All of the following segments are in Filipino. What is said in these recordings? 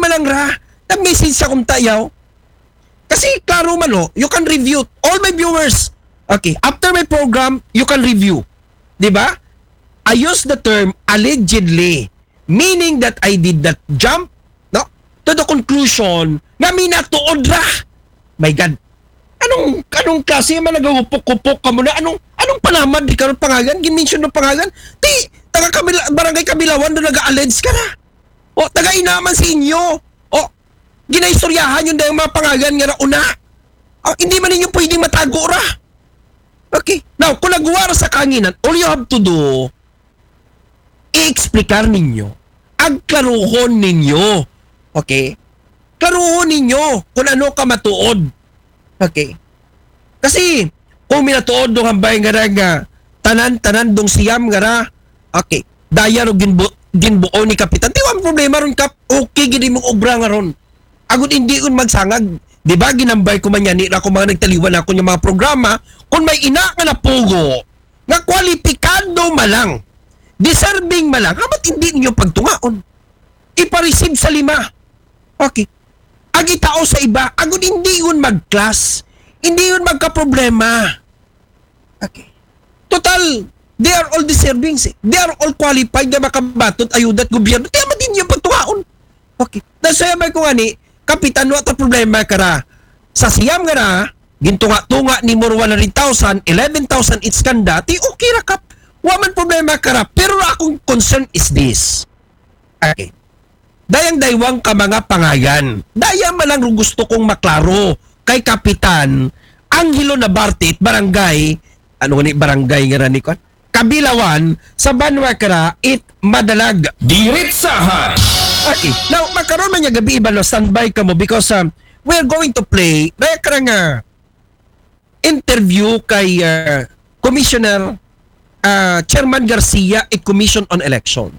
malang ra. Nag-message sa kong tayaw. Kasi klaro man you can review. All my viewers, okay, after my program, you can review. Diba? I use the term allegedly, meaning that I did not jump to the conclusion nga minatuod ra. My God. Anong klase man nagahupok-hupok ka muna? Anong panamad di karon pangalan? Gin-mention ng pangalan? Taga barangay Kabilawan do naga-allege ka na. O taga inaman sa inyo. O ginaistoryahan yung mga pangalan nga na una. O, hindi man ninyo pwedeng matago ra. Okay. Now, kung nagwara sa kanginan, all you have to do i-explicar ninyo. Agklaruhon ninyo. Okay? Klaruhon ninyo kung ano ka matuod. Okay? Kasi, kung minatuod dong hambay nga tanan-tanan dong siyam nga okay, daya ro ginbuo ni Kapitan. Di ang problema ron, Kap. Okay, gini mong obra nga ron. Agad hindi ko magsangag. Di ba, ginambay ko man yan, ako mga nagtaliwan ako yung mga programa, kung may ina nga na pugo, nga kwalipikado malang, deserving malang, hamat hindi ninyo pagtungaon. Ipareceive sa 5. Okay. Agi tao sa iba, agad hindi yun mag-class. Hindi yun magka-problema. Okay. Total, they are all deserving. They are all qualified na makabatot, ayudat, gobyerno. Kaya din yung pagtukaon. Okay. Nasayabay ko nga ni, Kapitan, wata problema ka na. Sa siyam nga na, gintunga-tunga ni more 100,000, 11,000 it's kanda, okay ra Kap. Waman problema ka na. Pero akong concern is this. Okay. Dayang daywang ka mga pangayan. Dayang malang gusto kong maklaro kay Kapitan Angelo Nabartit, barangay, barangay nga ni ko? Kabilawan, sa Banwakara, Madalag. Diritsahan! Okay. Now, makaroon man niya gabi iba, standby ka mo because we're going to play nga interview kay Commissioner Chairman Garcia Commission on Election.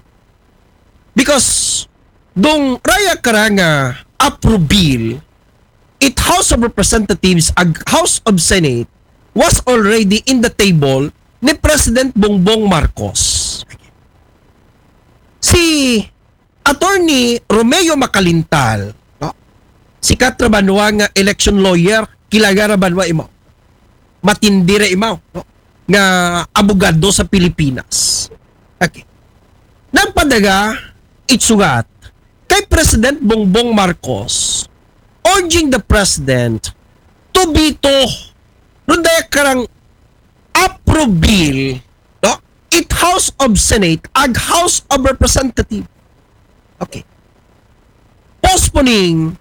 Because dong raya karanga approve bill, House of Representatives ag House of Senate was already in the table ni President Bongbong Marcos. Si Attorney Romeo Macalintal, sikat ra banwa nga election lawyer, kilala ra banwa imaw. Matindi ra imaw, nga abogado sa Pilipinas. Okay. Nagpadaga itsugat kay President Bongbong Marcos urging the President to veto runday karang approve bill House of Senate ag House of Representatives. Okay. Postponing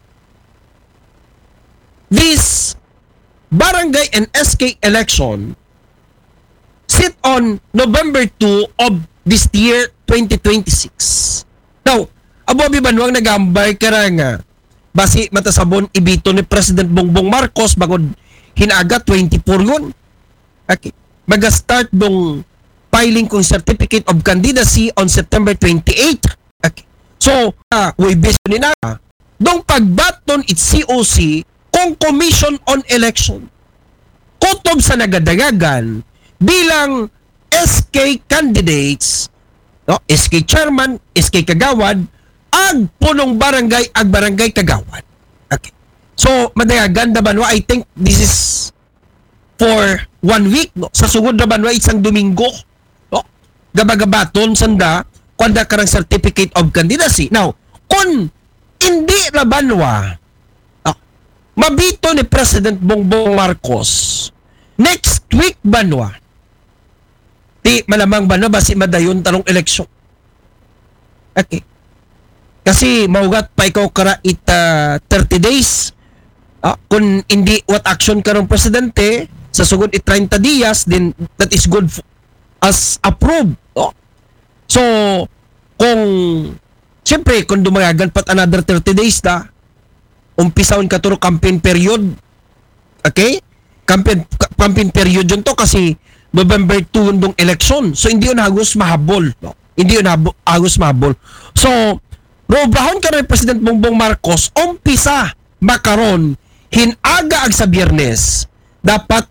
this barangay and SK election sit on November 2 of this year 2026. Now, Abobi Banwang nagambay karanga basi matasabon ibito ni President Bongbong Marcos bagod hinaga 24 yun. Okay. Mag-start dong filing kong certificate of candidacy on September 28. Okay. So, we based ni na dong pagbaton it COC kung Commission on Election. Kutob sa nagadagagan bilang SK candidates, SK chairman, SK kagawad, ag punong barangay, ag barangay kagawad. Okay. So, madagagan na banwa, I think this is for 1 week, sa sugod na banwa, isang Domingo, gabagabaton, sanda, kwanda karang certificate of candidacy. Now, kung hindi na banwa, mabito ni President Bongbong Marcos, next week banwa, di malamang banwa, basi madayon tanong eleksyon. Okay. Kasi maugat pa ikaw kara 30 days. Kung hindi what action karong presidente, sa sugod 30 dias, then that is good as approved. So, kung siyempre, kung dumayagan pat another 30 days na, umpisawin ka turo campaign period. Okay? Campaign period yun to kasi November 2 yung election. So, hindi yun hagos mahabol. Hindi yun hagos mahabol. So, robrahon ka rin President Bongbong Marcos, umpisa makaron, hinaga ag sa Biyernes, dapat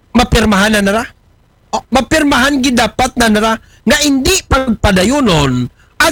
mapirmahan na nara. Mapirmahan dapat na nara nga hindi pagpadayunon